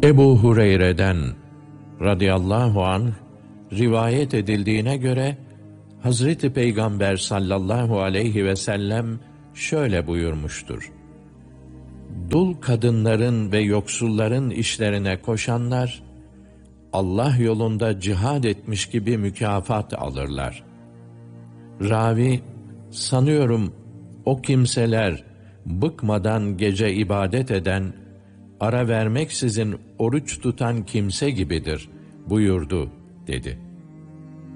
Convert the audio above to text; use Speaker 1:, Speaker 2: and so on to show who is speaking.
Speaker 1: Ebu Hureyre'den radıyallahu anh rivayet edildiğine göre Hazreti Peygamber sallallahu aleyhi ve sellem şöyle buyurmuştur: Dul kadınların ve yoksulların işlerine koşanlar Allah yolunda cihad etmiş gibi mükafat alırlar. Ravi, sanıyorum o kimseler bıkmadan gece ibadet eden, ara vermeksizin oruç tutan kimse gibidir buyurdu dedi.